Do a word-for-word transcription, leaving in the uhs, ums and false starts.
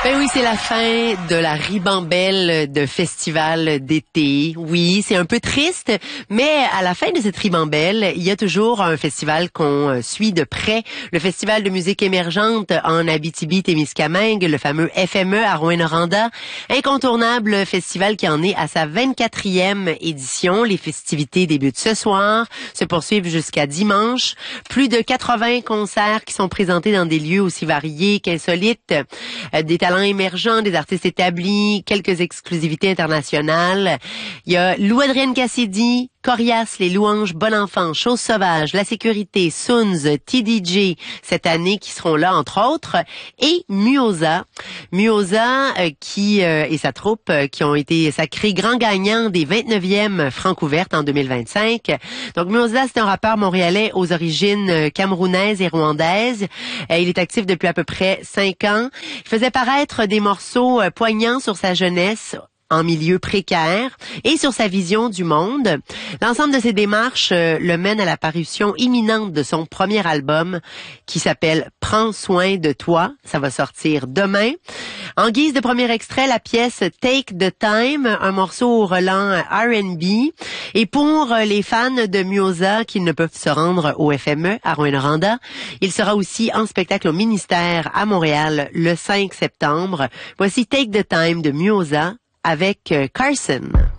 Ben oui, c'est la fin de la ribambelle de festival d'été. Oui, c'est un peu triste, mais à la fin de cette ribambelle, il y a toujours un festival qu'on suit de près. Le Festival de musique émergente en Abitibi-Témiscamingue, le fameux F M E à Rouyn-Noranda. Incontournable festival qui en est à sa vingt-quatrième édition. Les festivités débutent ce soir, se poursuivent jusqu'à dimanche. Plus de quatre-vingts concerts qui sont présentés dans des lieux aussi variés qu'insolites. Des talents émergents, des artistes établis, quelques exclusivités internationales. Il y a Lou-Adrienne Cassidy, Corias, Les Louanges, Bon Enfant, Chose Sauvage, La Sécurité, Soons, T D J cette année qui seront là entre autres, et Muoza. Muoza euh, qui euh, et sa troupe euh, qui ont été sacrés grands gagnants des vingt-neuvièmes Francouvertes en deux mille vingt-cinq. Donc Muoza, c'est un rappeur montréalais aux origines euh, camerounaises et rwandaises. Euh, il est actif depuis à peu près cinq ans. Il faisait paraître des morceaux euh, poignants sur sa jeunesse en milieu précaire et sur sa vision du monde. L'ensemble de ces démarches euh, le mène à la parution imminente de son premier album qui s'appelle « Prends soin de toi ». Ça va sortir demain. En guise de premier extrait, la pièce « Take the Time », un morceau au relent R and B. Et pour les fans de Muoza qui ne peuvent se rendre au F M E à Rouyn-Noranda, il sera aussi en spectacle au Ministère à Montréal le cinq septembre. Voici « Take the Time » de Muoza avec Carson.